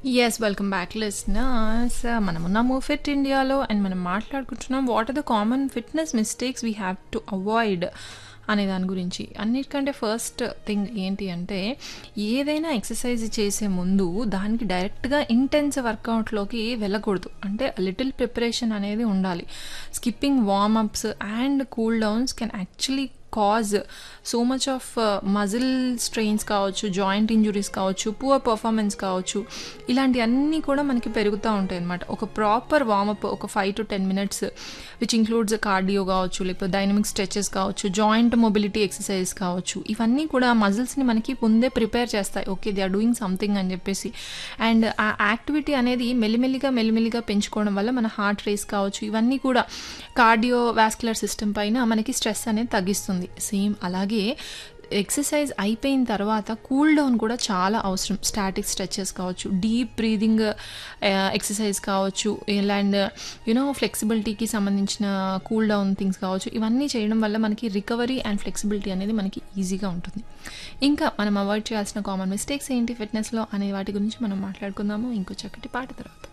Yes. Welcome back listeners. మనమున్నాము fit ఇండియాలో and మనం మాట్లాడుకుంటున్నాం what are the common fitness mistakes we have to avoid అనే దాని గురించి. అన్నిటికంటే ఫస్ట్ థింగ్ ఏంటి అంటే ఏదైనా ఎక్సర్సైజ్ చేసే ముందు దానికి డైరెక్ట్‌గా ఇంటెన్స్ వర్కౌట్‌లోకి వెళ్ళకూడదు. అంటే లిటిల్ ప్రిపరేషన్ అనేది ఉండాలి. Skipping warm ups and cool downs can actually cause so much of muscle strains కావచ్చు, జాయింట్ ఇంజురీస్ కావచ్చు, పువర్ పర్ఫార్మెన్స్ కావచ్చు, ఇలాంటివన్నీ కూడా మనకి పెరుగుతూ ఉంటాయి అన్నమాట. ఒక ప్రాపర్ వార్మప్ ఒక 5 to 10 minutes which includes cardio కావచ్చు, లేకపోతే డైనమిక్ స్ట్రెచెస్ కావచ్చు, జాయింట్ మొబిలిటీ ఎక్సర్సైజ్ కావచ్చు, ఇవన్నీ కూడా మజిల్స్ని మనకి ముందే ప్రిపేర్ చేస్తాయి. Okay, they are doing something అని చెప్పేసి. అండ్ ఆ యాక్టివిటీ అనేది మెల్లిమెల్లిగా పెంచుకోవడం వల్ల మన హార్ట్ రేస్ కావచ్చు, ఇవన్నీ కూడా కార్డియో వాస్కులర్ సిస్టమ్ పైన మనకి స్ట్రెస్ అనేది తగ్గిస్తుంది. సేమ్ అలాగే ఎక్సర్సైజ్ అయిపోయిన తర్వాత కూల్ డౌన్ కూడా చాలా అవసరం. స్టాటిక్ స్ట్రెచెస్ కావచ్చు, డీప్ బ్రీదింగ్ ఎక్సర్సైజ్ కావచ్చు, అండ్ ఫ్లెక్సిబిలిటీకి సంబంధించిన కూల్ డౌన్ థింగ్స్ కావచ్చు, ఇవన్నీ చేయడం వల్ల మనకి రికవరీ అండ్ ఫ్లెక్సిబిలిటీ అనేది మనకి ఈజీగా ఉంటుంది. ఇంకా మనం అవాయిడ్ చేయాల్సిన కామన్ మిస్టేక్స్ ఏంటి ఫిట్నెస్లో అనే వాటి గురించి మనం మాట్లాడుకుందాము ఇంకో చక్కటి పాట తర్వాత.